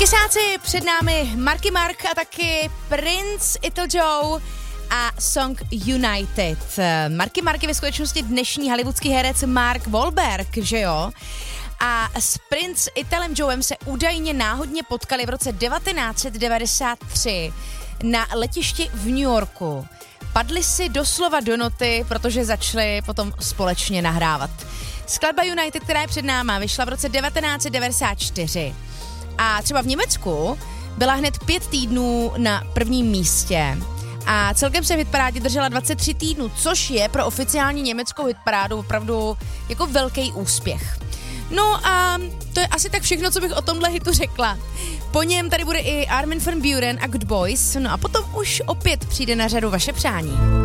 Kysáci, před námi Marky Mark a taky Prince, Ittle Joe a song United. Marky Mark je ve skutečnosti dnešní hollywoodský herec Mark Wahlberg, že jo? A s Prince Ittlem Joem se údajně náhodně potkali v roce 1993 na letišti v New Yorku. Padli si doslova do noty, protože začali potom společně nahrávat. Skladba United, která je před náma, vyšla v roce 1994. A třeba v Německu byla hned 5 týdnů na prvním místě. A celkem se v hitparádě držela 23 týdnů, což je pro oficiální německou hitparádu opravdu jako velký úspěch. No a to je asi tak všechno, co bych o tomhle hitu řekla. Po něm tady bude i Armin van Buuren a Good Boys, no a potom už opět přijde na řadu vaše přání.